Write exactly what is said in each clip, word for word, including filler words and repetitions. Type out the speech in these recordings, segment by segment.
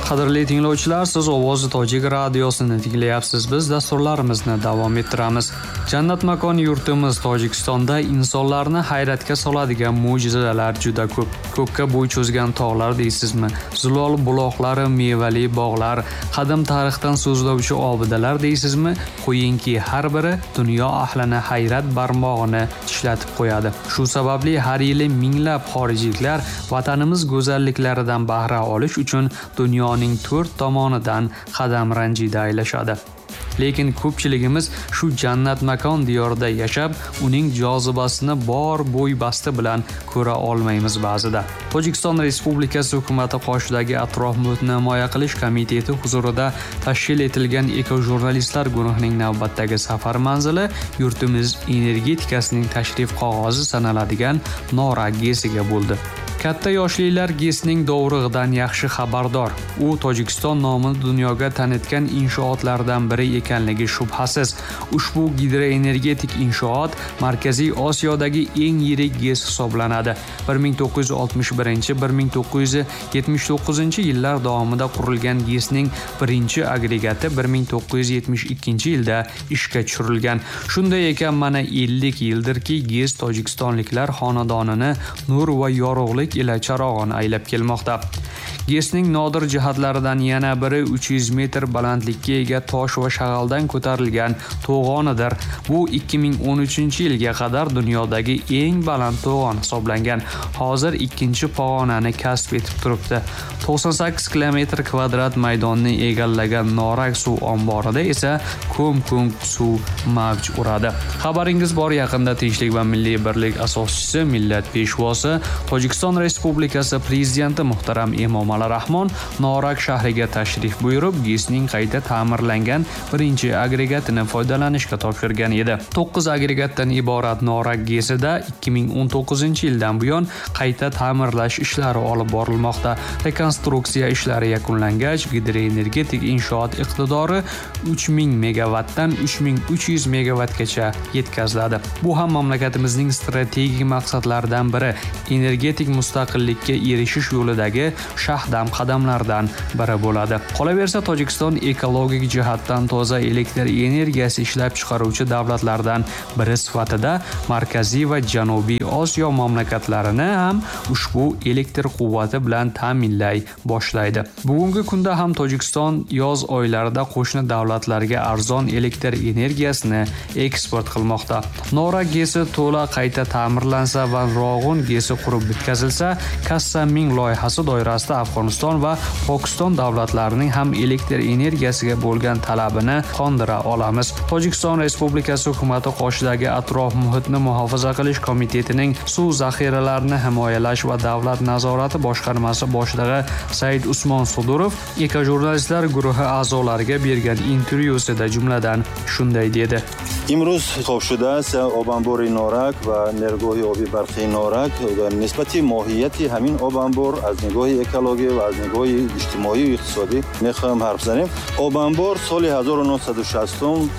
Qadrli tinglovchilar, siz Ovozi Tojik radiosini tinglayapsiz. Biz dasturlarimizni davom ettiramiz. Jannat makon yurtimiz Tojikistonda insonlarni hayratga soladigan mo'jizalar juda ko'p. Ko'kka bo'y cho'zgan tog'lar deysizmi? Zilol buloqlari, mevali bog'lar, qadim tarixdan so'zlovchi obidalar deysizmi? Qo'yingki, har biri dunyo ahlini hayrat barmog'ini tishlatib qo'yadi. Shu sababli har yili minglab xorijliklar vatanimiz go'zalliklaridan bahra olish uchun dunyoning to'rt tomonidan qadam ranjida aylashadi. Lekin ko'pchiligimiz shu jannat makon diyorida yashab, uning jozibasini bor bo'y basti bilan ko'ra olmaymiz ba'zida. Tojikiston Respublikasi hukumati qoshidagi atrof muhitni himoya qilish komiteti huzurida tashkil etilgan ekojurnalistlar guruhining navbatdagi safar manzili yurtimiz energetikasining tashrif qog'ozi sanaladigan Norak GESiga bo'ldi. Katta yoshlilar GESning dovrug'idan yaxshi xabardor. U Tojikiston nomini dunyoga tanitgan inshootlardan biri ekanligi shubhasiz. Ushbu gidroenergetik inshoot Markaziy Osiyodagi eng yirik GES hisoblanadi. bir ming to'qqiz yuz oltmish birinchi - bir ming to'qqiz yuz yetmish to'qqizinchi yillar davomida qurilgan GESning birinchi agregati bir ming to'qqiz yuz yetmish ikkinchi yilda ishga tushirilgan. Shunday ekan, mana ellik yildirki GES tojikistonliklar xonadonini nur va yorug'lik ila charog'on aylab kelmoqda. GESning nodir jihatlaridan yana biri uch yuz metr balandlikka ega tosh va shag'aldan ko'tarilgan to'g'onidir. Bu ikki ming o'n uchinchi yilga qadar dunyodagi eng baland to'g'on hisoblangan. Hozir ikkinchi pog'onani kasb etib turibdi. to'qson sakkiz kilometr kvadrat maydonni egallagan Norak suv omborida esa ko'm-ko'm suv mavj uradi. Xabaringiz bor, yaqinda Tinchlik va milliy birlik asoschisi, millat peshvosi, Tojikiston Respublikasi prezidenti muhtaram Emomali Rahmon Norak shahriga tashrif buyurib, GESning qayta ta'mirlangan birinchi agregatini foydalanishga topshirgan edi. to'qqiz agregatdan iborat Norak GESida ikki ming o'n to'qqizinchi yildan buyon qayta ta'mirlash ishlari olib borilmoqda. Rekonstruksiya ishlari yakunlangach, gidroenergetik inshoot iqtidori uch ming megawattdan uch ming uch yuz megawattgacha yetkaziladi. Bu ham mamlakatimizning strategik maqsadlaridan biri. Energetik mustaqillikka erishish yo'lidagi shahdam qadamlardan biri bo'ladi. Qolaversa, Tojikiston ekologik jihatdan toza elektr energiyasi ishlab chiqaruvchi davlatlardan biri sifatida Markaziy va Janubiy Osiyo mamlakatlarini ham ushbu elektr quvvati bilan ta'minlay boshlaydi. Bugungi kunda ham Tojikiston yoz oylarida qo'shni davlatlarga arzon elektr energiyasini eksport qilmoqda. Norak GESi to'la qayta ta'mirlansa va Rog'un GESi qurib bitkazilsa, Kassaming loyihasi doirasida Afg'oniston va Pokiston davlatlarining ham elektr energiyasiga bo'lgan talabini qondira olamiz. Tojikiston Respublikasi hukumati qoshidagi atrof muhitni muhofaza qilish komitetining suv zaxiralarini himoyalash va davlat nazorati boshqarmasi boshlig'i Said Usmon Sudurov ekojurnalistlar guruhi a'zolariga bergan intervyusida jumladan shunday dedi. امروز خوب شده است آبانبور نارک و نیروگاه آبی برقی نارک نسبت ماهیت همین آبانبور از نگاه اکولوژی و از نگاه اجتماعی و اقتصادی میخوایم حرف زنیم. آبانبور سال هزار و نهصد و شصت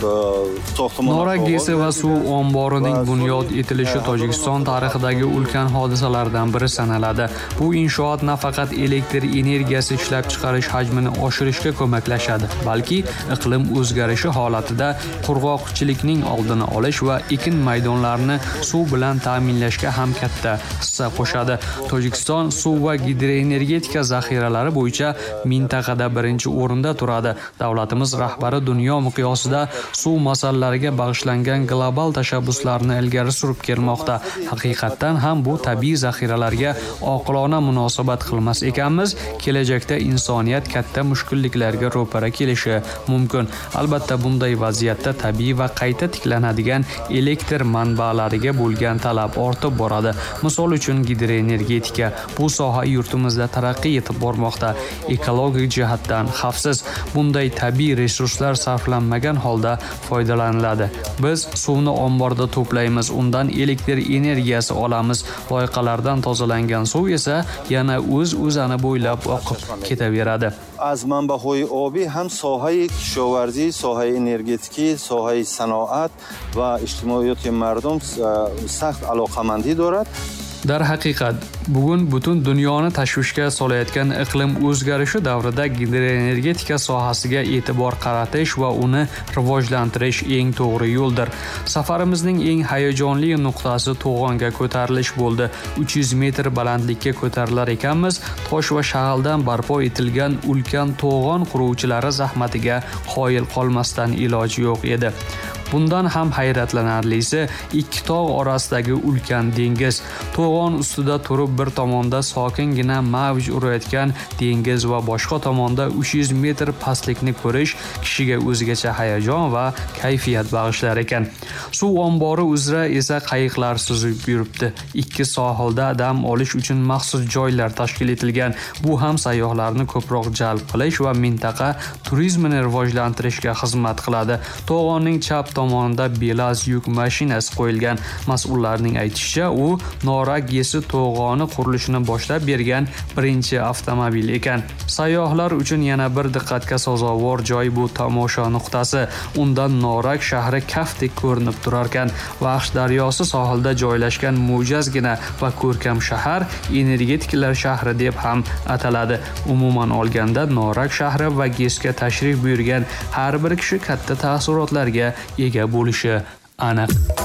ساختمان Norak GESi va suv omborining bunyod etilishi Tojikiston tarixidagi ulkan hodisalardan biri sanaladi. Bu inshoot nafaqat elektr energiyasi ishlab chiqarish hajmini oshirishga ko'maklashadi, balki iqlim o'zgarishi holatida qurg'oqchilikning oldini olish va ekin maydonlarini suv bilan ta'minlashga ham katta hissa qo'shadi. Tojikiston suv va gidroenergetika zaxiralari bo'yicha mintaqada birinchi o'rinda turadi. Davlatimiz rahbari dunyo miqyosida suv masalalariga bag'ishlangan global tashabbuslarni ilgari surib kelmoqda. Haqiqatan ham bu tabiiy zaxiralarga oqilona munosabat qilmas ekanmiz, kelajakda insoniyat katta mushkulliklarga ro'para kelishi mumkin. Albatta, bunday vaziyatda tabiiy va qayta tiklanadigan elektr manbalariga bo'lgan talab ortib boradi. Misol uchun gidroenergetika bu soha yurtimizda taraqqiy etib bormoqda. Ekologik jihatdan xavfsiz. Bunday tabiiy resurslar sarflanmagan holda foydalaniladi. Biz suvni omborda to'playmiz, undan elektr energiyasi olamiz. Loyqalardan tozalangan suv esa yana o'z o'zani bo'ylab oqib ketaveradi. از منبع‌های آبی هم ساحه کشاورزی، ساحه انرژتیکی، ساحه صنعت و اجتماعیات مردم سخت علاقه‌مندی دارد. Darhaqiqat, bugun butun dunyoni tashvishga solayotgan iqlim o'zgarishi davrida gidroenergetika sohasiga e'tibor qaratish va uni rivojlantirish eng to'g'ri yo'ldir. Safarimizning eng hayajonli nuqtasi to'g'onga ko'tarilish bo'ldi. uch yuz metr balandlikka ko'tarilar ekanmiz, tosh va shag'aldan barpo etilgan ulkan to'g'on quruvchilari zahmatiga qoyil qolmasdan iloji yo'q edi. Bundan ham hayratlanarlisi ikki tog' orasidagi ulkan dengiz. To'g'on ustida turib bir tomonda sokingina mavj urayotgan dengiz va boshqa tomonda uch yuz metr pastlikni ko'rish kishiga o'zgacha hayajon va kayfiyat bag'ishlar ekan. Suv ombori uzra esa qayiqlar suzib yuribdi. Ikki sohilda dam olish uchun maxsus joylar tashkil etilgan. Bu ham sayyohlarni ko'proq jalb qilish va mintaqa turizmini rivojlantirishga xizmat qiladi. To'g'onning chap tomonida Belaz yuk mashinasi qo'yilgan. Mas'ullarning aytishicha, u Norak Yesi to'g'oni qurilishini boshlab bergan birinchi avtomobil ekan. Sayyohlar uchun yana bir diqqatga sazovor joy bu tomosha nuqtasi. Undan Norak shahri kaftdek ko'rinib turar ekan. Vahsh daryosi sohilda joylashgan mo'jazgina va ko'rkam shahar energetiklar shahri deb ham ataladi. Umuman olganda Norak shahri va Gesga tashrif buyurgan har bir kishi katta taassurotlarga ega bo'lishi aniq.